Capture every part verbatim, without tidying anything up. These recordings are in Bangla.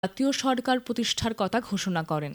জাতীয় সরকার প্রতিষ্ঠার কথা ঘোষণা করেন।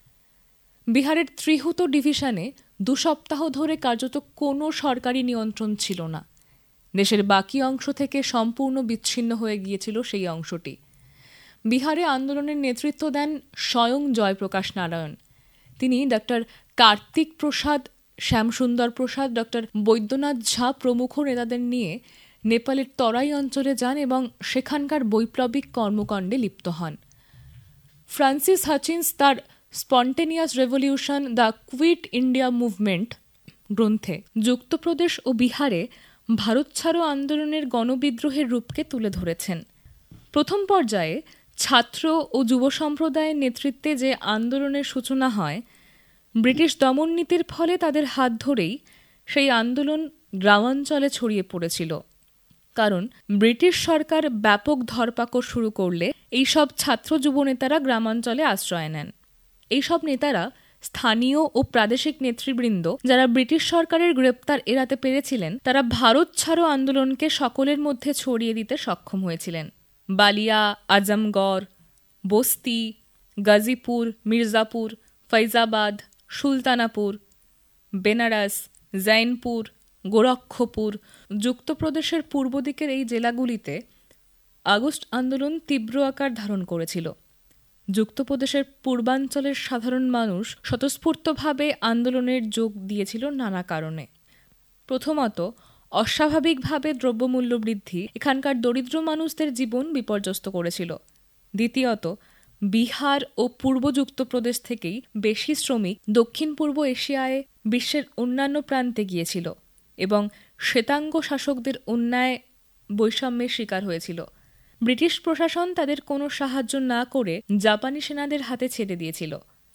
বিহারের ত্রিহুত ডিভিশনে দু সপ্তাহ ধরে কার্যত কোনো সরকারি নিয়ন্ত্রণ ছিল না। দেশের বাকি অংশ থেকে সম্পূর্ণ বিচ্ছিন্ন হয়ে গিয়েছিল সেই অংশটি। বিহারে আন্দোলনের নেতৃত্ব দেন স্বয়ং জয়প্রকাশ নারায়ণ। তিনি ডক্টর কার্তিক প্রসাদ, শ্যামসুন্দর প্রসাদ, ডক্টর বৈদ্যনাথ ঝা প্রমুখ নেতাদের নিয়ে নেপালের তরাই অঞ্চলে যান এবং সেখানকার বৈপ্লবিক কর্মকাণ্ডে লিপ্ত হন। ফ্রান্সিস হাচিন্স তার spontaneous revolution the quit India movement গ্রন্থে যুক্তপ্রদেশ ও বিহারে ভারত ছাড়ো আন্দোলনের গণবিদ্রোহের রূপকে তুলে ধরেছেন। প্রথম পর্যায়ে ছাত্র ও যুব সম্প্রদায়ের নেতৃত্বে যে আন্দোলনের সূচনা হয়, ব্রিটিশ দমননীতির ফলে তাদের হাত ধরেই সেই আন্দোলন গ্রামাঞ্চলে ছড়িয়ে পড়েছিল। কারণ ব্রিটিশ সরকার ব্যাপক ধরপাকড় শুরু করলে এইসব ছাত্র যুব নেতারা গ্রামাঞ্চলে আশ্রয় নেন। এইসব নেতারা স্থানীয় ও প্রাদেশিক নেতৃবৃন্দ যারা ব্রিটিশ সরকারের গ্রেপ্তার এড়াতে পেরেছিলেন, তারা ভারত ছাড়ো আন্দোলনকে সকলের মধ্যে ছড়িয়ে দিতে সক্ষম হয়েছিলেন। বালিয়া, আজমগড়, বস্তি, গাজীপুর, মির্জাপুর, ফৈজাবাদ, সুলতানাপুর, বেনারস, জৈনপুর, গোরক্ষপুর, যুক্তপ্রদেশের পূর্ব দিকের এই জেলাগুলিতে আগস্ট আন্দোলন তীব্র আকার ধারণ করেছিল। যুক্তপ্রদেশের পূর্বাঞ্চলের সাধারণ মানুষ স্বতঃস্ফূর্তভাবে আন্দোলনের যোগ দিয়েছিল নানা কারণে। প্রথমত, অস্বাভাবিকভাবে দ্রব্যমূল্য বৃদ্ধি এখানকার দরিদ্র মানুষদের জীবন বিপর্যস্ত করেছিল। দ্বিতীয়ত, বিহার ও পূর্ব যুক্তপ্রদেশ থেকেই বেশি শ্রমিক দক্ষিণ পূর্ব এশিয়ায় বিশ্বের অন্যান্য প্রান্তে গিয়েছিল এবং শ্বেতাঙ্গ শাসকদের অন্যায় বৈষম্যের শিকার হয়েছিল। ব্রিটিশ প্রশাসন তাদের কোনো সাহায্য না করে জাপানি সেনাদের হাতে ছেড়ে দিয়েছিল।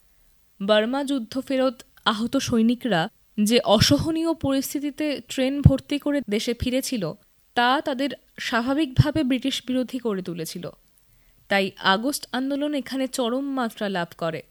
বার্মা যুদ্ধ ফেরত আহত সৈনিকরা যে অসহনীয় পরিস্থিতিতে ট্রেন ভর্তি করে দেশে ফিরেছিল, তা তাদের স্বাভাবিকভাবে ব্রিটিশ বিরোধী করে তুলেছিল। তাই আগস্ট আন্দোলন এখানে চরম মাত্রা লাভ করে।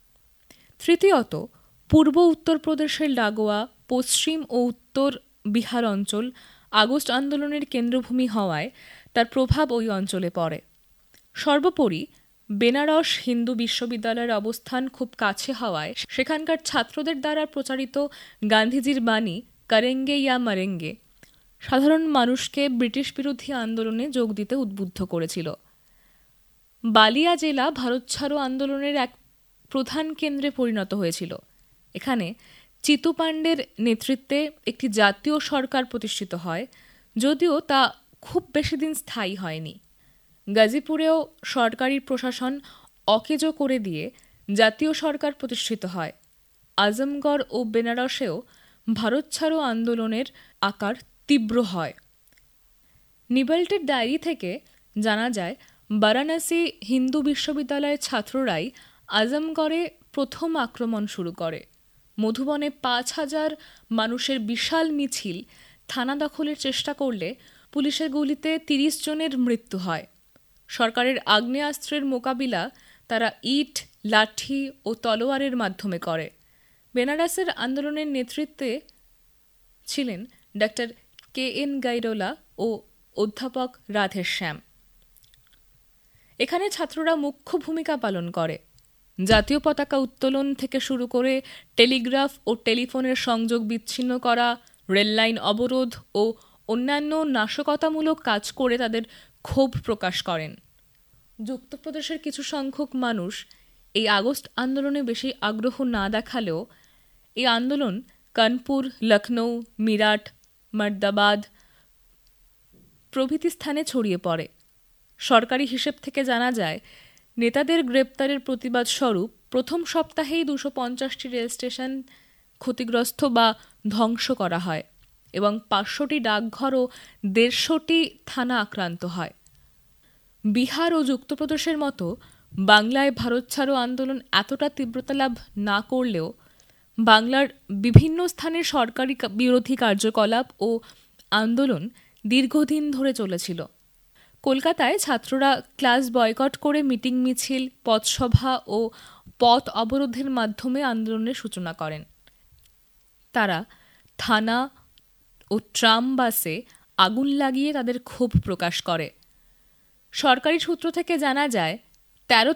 তৃতীয়ত, পূর্ব উত্তরপ্রদেশের লাগোয়া পশ্চিম ও উত্তর বিহার অঞ্চল আগস্ট আন্দোলনের কেন্দ্রভূমি হওয়ায় তার প্রভাব ওই অঞ্চলে পড়ে। সর্বোপরি বেনারস হিন্দু বিশ্ববিদ্যালয়ের অবস্থান খুব কাছে হওয়ায় সেখানকার ছাত্রদের দ্বারা প্রচারিত গান্ধীজির বাণী করেঙ্গে ইয়া মরেঙ্গে সাধারণ মানুষকে ব্রিটিশ বিরোধী আন্দোলনে যোগ দিতে উদ্বুদ্ধ করেছিল। বালিয়া জেলা ভারত ছাড়ো আন্দোলনের এক প্রধান কেন্দ্রে পরিণত হয়েছিল। এখানে চিতু পাণ্ডের নেতৃত্বে একটি জাতীয় সরকার প্রতিষ্ঠিত হয়, যদিও তা খুব বেশি দিন স্থায়ী হয়নি। গাজীপুরেও সরকারি প্রশাসন অকেজো করে দিয়ে জাতীয় সরকার প্রতিষ্ঠিত হয়। আজমগড় ও বেনারসেও ভারত ছাড়ো আন্দোলনের আকার তীব্র হয়। নিবেল্টের ডায়েরি থেকে জানা যায়, বারাণসী হিন্দু বিশ্ববিদ্যালয়ের ছাত্ররাই আজমগড়ে প্রথম আক্রমণ শুরু করে। মধুবনে পাঁচ হাজার মানুষের বিশাল মিছিল থানা দখলের চেষ্টা করলে পুলিশের গুলিতে তিরিশ জনের মৃত্যু হয়। সরকারের আগ্নেয়াস্ত্রের মোকাবিলা তারা ইট, লাঠি ও তলোয়ারের মাধ্যমে করে। বেনারসের আন্দোলনের নেতৃত্বে ছিলেন ডক্টর কে এন গাইরোলা ও অধ্যাপক রাধেশ্যাম। এখানে ছাত্ররা মুখ্য ভূমিকা পালন করে। জাতীয় পতাকা উত্তোলন থেকে শুরু করে টেলিগ্রাফ ও টেলিফোনের সংযোগ বিচ্ছিন্ন করা, রেললাইন অবরোধ ও অন্যান্য নাশকতামূলক কাজ করে তাদের ক্ষোভ প্রকাশ করেন। যুক্তপ্রদেশের কিছু সংখ্যক মানুষ এই আগস্ট আন্দোলনে বেশি আগ্রহ না দেখালেও এই আন্দোলন কানপুর, লখনৌ, মিরাট, মর্দাবাদ প্রভৃতি স্থানে ছড়িয়ে পড়ে। সরকারি হিসেব থেকে জানা যায়, নেতাদের গ্রেপ্তারের প্রতিবাদ স্বরূপ প্রথম সপ্তাহেই দুশো পঞ্চাশটি রেল স্টেশন ক্ষতিগ্রস্ত বা ধ্বংস করা হয় এবং পাঁচশোটি ডাকঘর ও দেড়শোটি থানা আক্রান্ত হয়। বিহার ও যুক্তপ্রদেশের মতো বাংলায় ভারত ছাড়ো আন্দোলন এতটা তীব্রতা লাভ না করলেও বাংলার বিভিন্ন স্থানে সরকারি বিরোধী কার্যকলাপ ও আন্দোলন দীর্ঘদিন ধরে চলেছিল। কলকাতায় ছাত্ররা ক্লাস বয়কট করে মিটিং মিছিল, পথসভা ও পথ অবরোধের মাধ্যমে আন্দোলনের সূচনা করেন। তারা থানা ও ট্রাম বাসে আগুন লাগিয়ে তাদের ক্ষোভ প্রকাশ করে। সরকারি সূত্র থেকে জানা যায়, তেরো